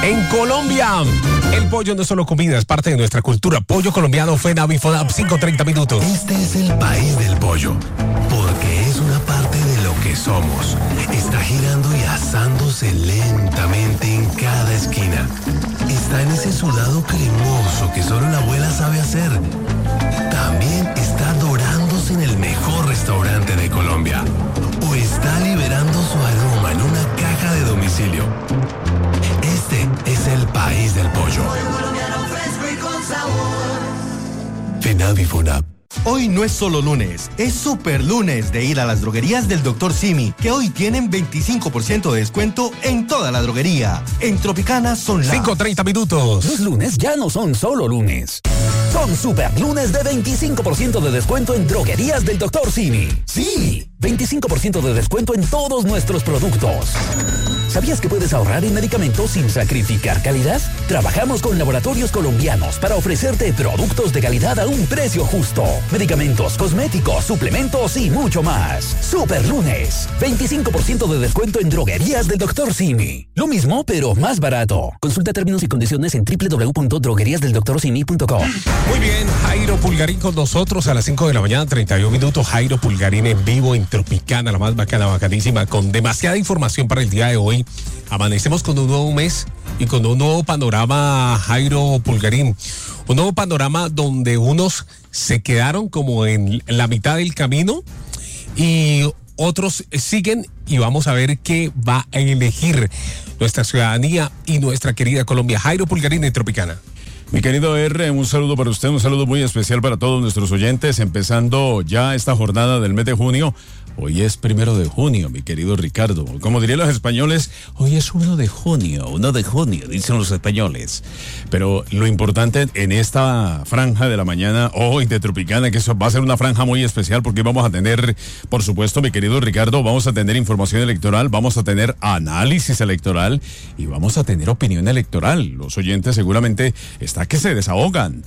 En Colombia, el pollo no es solo comida, es parte de nuestra cultura. Pollo colombiano, FENAVI, FODAP, 5:30 minutos. Este es el país del pollo, porque es una parte de lo que somos. Está girando y asándose lentamente en cada esquina. Está en ese sudado cremoso que solo la abuela sabe hacer. También está dorándose en el mejor restaurante de Colombia. O está liberando su aroma en una caja de domicilio. Este es el país del pollo. FENAVI FONAP. Hoy no es solo lunes, es super lunes de ir a las droguerías del Dr. Simi, que hoy tienen 25% de descuento en toda la droguería. En Tropicana son las 5:30 minutos. Los lunes ya no son solo lunes. Son super lunes de 25% de descuento en droguerías del Dr. Simi. Sí, 25% de descuento en todos nuestros productos. ¿Sabías que puedes ahorrar en medicamentos sin sacrificar calidad? Trabajamos con laboratorios colombianos para ofrecerte productos de calidad a un precio justo. Medicamentos, cosméticos, suplementos y mucho más. Super lunes, 25% de descuento en droguerías del Dr. Simi. Lo mismo, pero más barato. Consulta términos y condiciones en www.drogueriasdeldoctorsimi.com. Muy bien, Jairo Pulgarín con nosotros a las 5 de la mañana, 31 minutos. Jairo Pulgarín en vivo en Tropicana, la más bacana, bacanísima, con demasiada información para el día de hoy. Amanecemos con un nuevo mes y con un nuevo panorama, Jairo Pulgarín. Un nuevo panorama donde unos se quedaron como en la mitad del camino y otros siguen, y vamos a ver qué va a elegir nuestra ciudadanía y nuestra querida Colombia. Jairo Pulgarín en Tropicana. Mi querido R, un saludo para usted, un saludo muy especial para todos nuestros oyentes, empezando ya esta jornada del mes de junio. Hoy es 1 de junio, mi querido Ricardo. Como dirían los españoles, hoy es 1 de junio, dicen los españoles. Pero lo importante en esta franja de la mañana, hoy de Tropicana, que eso va a ser una franja muy especial porque vamos a tener, por supuesto, mi querido Ricardo, vamos a tener información electoral, vamos a tener análisis electoral y vamos a tener opinión electoral. Los oyentes seguramente están que se desahogan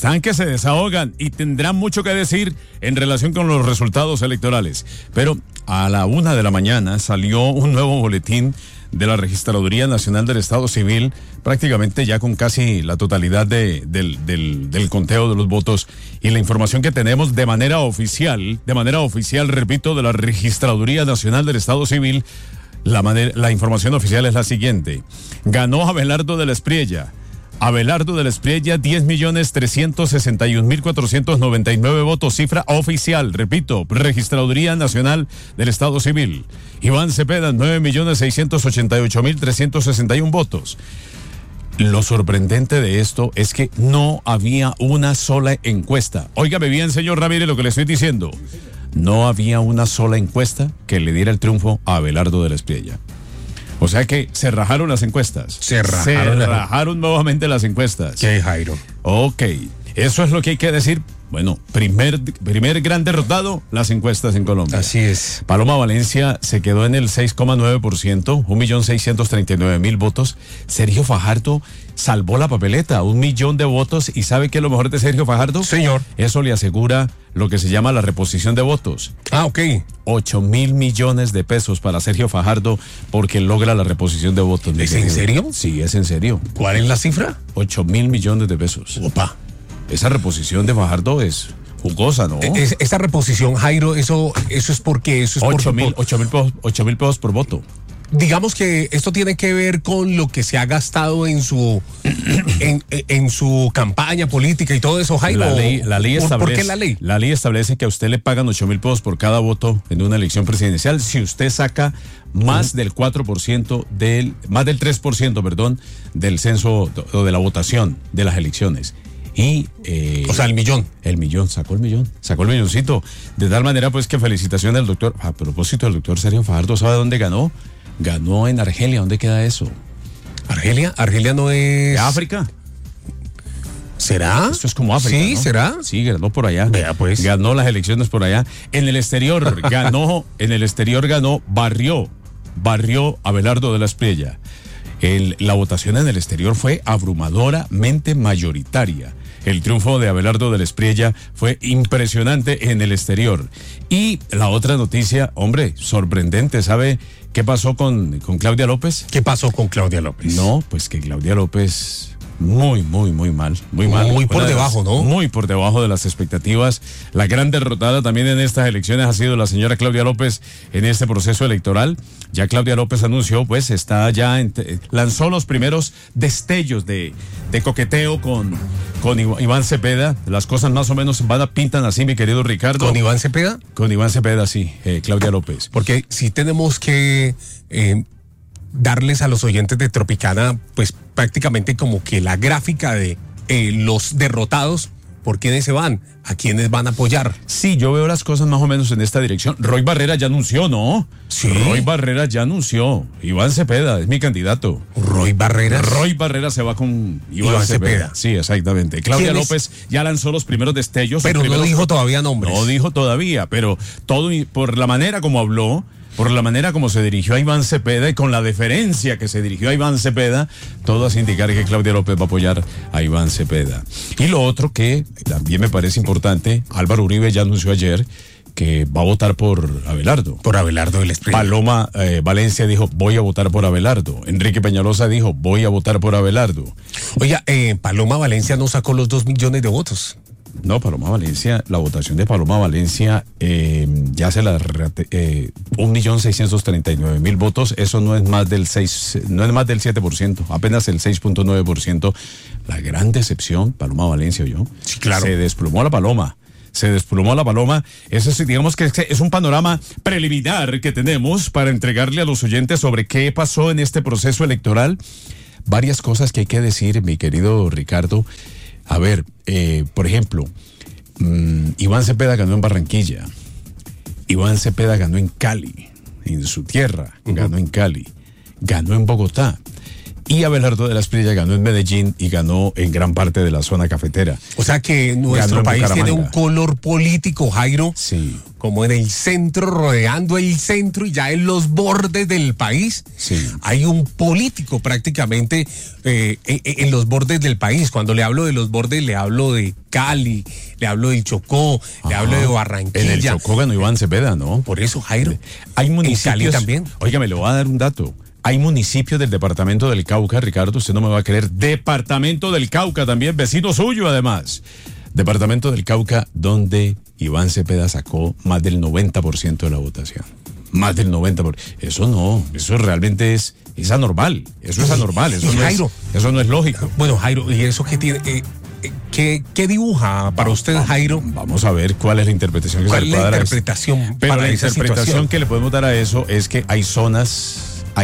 y tendrán mucho que decir en relación con los resultados electorales. Pero a la 1 de la mañana salió un nuevo boletín de la Registraduría Nacional del Estado Civil, prácticamente ya con casi la totalidad del conteo de los votos, y la información que tenemos de manera oficial, repito, de la Registraduría Nacional del Estado Civil, la información oficial es la siguiente. Ganó Abelardo de la Espriella. 10.361.499 votos, cifra oficial, repito, Registraduría Nacional del Estado Civil. Iván Cepeda, 9.688.361 votos. Lo sorprendente de esto es que no había una sola encuesta. Óigame bien, señor Ramírez, lo que le estoy diciendo. No había una sola encuesta que le diera el triunfo a Abelardo de la Espriella. O sea que se rajaron las encuestas. Se rajaron nuevamente las encuestas. ¿Qué, Jairo? Ok, eso es lo que hay que decir. Bueno, primer gran derrotado, las encuestas en Colombia. Así es. Paloma Valencia se quedó en el 6,9%, 1.639.000 votos. Sergio Fajardo salvó la papeleta, 1 millón de votos. ¿Y sabe qué es lo mejor de Sergio Fajardo? Señor. Eso le asegura lo que se llama la reposición de votos. Ah, ok. 8.000 millones de pesos para Sergio Fajardo porque logra la reposición de votos. ¿Es en serio? Sí, es en serio. ¿Cuál es la cifra? 8.000 millones de pesos. Opa. Esa reposición de Fajardo es jugosa, ¿no? Esa reposición, Jairo, eso es porque... 8.000 pesos por voto. Digamos que esto tiene que ver con lo que se ha gastado en su en su campaña política y todo eso, Jairo. La ley establece, ¿por qué la ley? La ley establece que a usted le pagan 8.000 pesos por cada voto en una elección presidencial si usted saca más del 4%, más del 3%, perdón, del censo o de la votación de las elecciones. Y, o sea, sacó el milloncito. De tal manera, pues, que felicitaciones al doctor. A propósito, el doctor Sergio Fajardo, ¿sabe dónde ganó? Ganó en Argelia. ¿Dónde queda eso? ¿Argelia? ¿Argelia no es África? ¿Será? Esto es como África, ¿Sí? ¿no? ¿Será? Sí, ganó por allá. Vea, pues. Ganó las elecciones por allá. En el exterior ganó, barrió Abelardo de la Espriella. La votación en el exterior fue abrumadoramente mayoritaria. el triunfo de Abelardo del Espriella fue impresionante en el exterior. Y la otra noticia, hombre, sorprendente, ¿sabe qué pasó con Claudia López? ¿Qué pasó con Claudia López? No, pues que Claudia López muy mal. Muy por debajo, ¿no? Muy por debajo de las expectativas. La gran derrotada también en estas elecciones ha sido la señora Claudia López en este proceso electoral. Ya Claudia López anunció, pues está ya, lanzó los primeros destellos de coqueteo con Iván Cepeda. Las cosas más o menos pintan así, mi querido Ricardo. ¿Con Iván Cepeda? Con Iván Cepeda, sí, Claudia López. Porque sí tenemos que darles a los oyentes de Tropicana, pues prácticamente como que la gráfica de los derrotados, ¿por quiénes se van? ¿A quiénes van a apoyar? Sí, yo veo las cosas más o menos en esta dirección. Roy Barrera ya anunció, ¿no? Sí. Roy Barrera ya anunció. Iván Cepeda es mi candidato. ¿Roy Barrera? Roy Barrera se va con Iván Cepeda. Sí, exactamente. Claudia López ya lanzó los primeros destellos. Pero no dijo todavía nombres. No dijo todavía, pero todo por la manera como habló, por la manera como se dirigió a Iván Cepeda y con la deferencia que se dirigió a Iván Cepeda, todo hace indicar que Claudia López va a apoyar a Iván Cepeda. Y lo otro que también me parece importante, Álvaro Uribe ya anunció ayer que va a votar por Abelardo. Por Abelardo del Espriella. Paloma Valencia dijo, voy a votar por Abelardo. Enrique Peñalosa dijo, voy a votar por Abelardo. Oiga, Paloma Valencia no sacó los 2 millones de votos. No, Paloma Valencia, la votación de Paloma Valencia ya se la 1.639.000 votos, eso no es más del 7%, apenas el 6.9%. La gran decepción, Paloma Valencia, ¿oyó? Sí, claro. Se desplomó la Paloma. Eso sí, digamos que es un panorama preliminar que tenemos para entregarle a los oyentes sobre qué pasó en este proceso electoral. Varias cosas que hay que decir, mi querido Ricardo. A ver, por ejemplo, Iván Cepeda ganó en Barranquilla, Iván Cepeda ganó en Cali, en su tierra, ganó en Cali, ganó en Bogotá, y Abelardo de la Espriella ganó en Medellín y ganó en gran parte de la zona cafetera. O sea que nuestro país tiene un color político, Jairo, sí, como en el centro, rodeando el centro y ya en los bordes del país. Sí. Hay un político prácticamente en los bordes del país. Cuando le hablo de los bordes, le hablo de Cali, le hablo del Chocó, le hablo de Barranquilla. En el Chocó ganó Iván Cepeda, ¿no? Por eso, Jairo. Hay municipios. En Cali también. Oiga, me lo voy a dar un dato. Hay municipios del departamento del Cauca, Ricardo, usted no me va a creer, departamento del Cauca también, vecino suyo además. Departamento del Cauca, donde Iván Cepeda sacó más del 90% de la votación. Más del 90%. Eso realmente es anormal. Eso es anormal. Eso no es lógico. Bueno, Jairo, ¿y eso qué tiene? ¿Qué dibuja para usted, Jairo? Vamos a ver cuál es la interpretación que se le puede dar a eso. Pero la interpretación que le podemos dar a eso es que hay zonas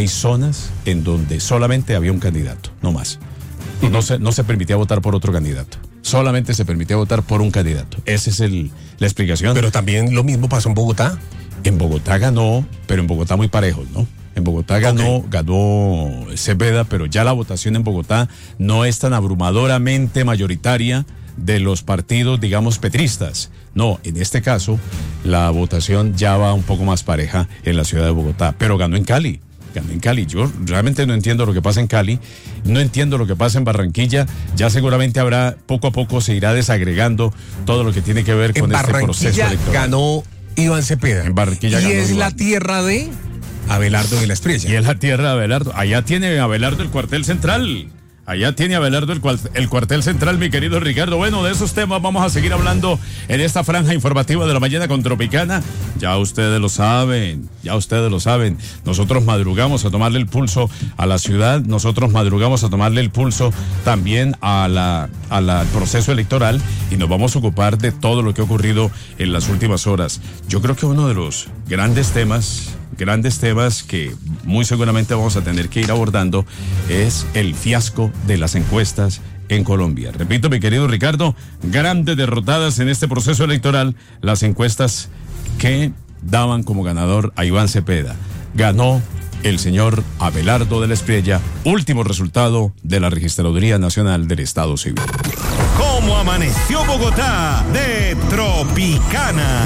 en donde solamente había un candidato, no más. No se permitía votar por otro candidato. Solamente se permitía votar por un candidato. Esa es la explicación. Pero también lo mismo pasó en Bogotá. En Bogotá ganó, pero en Bogotá muy parejos, ¿no? En Bogotá ganó Cepeda, pero ya la votación en Bogotá no es tan abrumadoramente mayoritaria de los partidos, digamos, petristas. No, en este caso, la votación ya va un poco más pareja en la ciudad de Bogotá, pero ganó en Cali. Yo realmente no entiendo lo que pasa en Cali, no entiendo lo que pasa en Barranquilla. Ya seguramente poco a poco se irá desagregando todo lo que tiene que ver con este proceso electoral. Ganó Iván Cepeda. En Barranquilla y ganó es Iván. La tierra de Abelardo de la Espriella. Y es la tierra de Abelardo. Allá tiene Abelardo el cuartel central. Allá tiene Abelardo el cuartel central, mi querido Ricardo. Bueno, de esos temas vamos a seguir hablando en esta franja informativa de la mañana con Tropicana. Ya ustedes lo saben. Nosotros madrugamos a tomarle el pulso a la ciudad. Nosotros madrugamos a tomarle el pulso también al proceso electoral. Y nos vamos a ocupar de todo lo que ha ocurrido en las últimas horas. Yo creo que uno de los grandes temas que muy seguramente vamos a tener que ir abordando es el fiasco de las encuestas en Colombia. Repito, mi querido Ricardo, grandes derrotadas en este proceso electoral, las encuestas que daban como ganador a Iván Cepeda. Ganó el señor Abelardo de la Espriella, último resultado de la Registraduría Nacional del Estado Civil. ¿Cómo amaneció Bogotá? De Tropicana.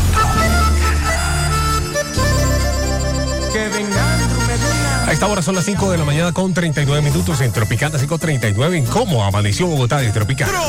A esta hora son las 5 de la mañana con 39 minutos en Tropicana, 5:39 en ¿Cómo amaneció Bogotá de Tropicana?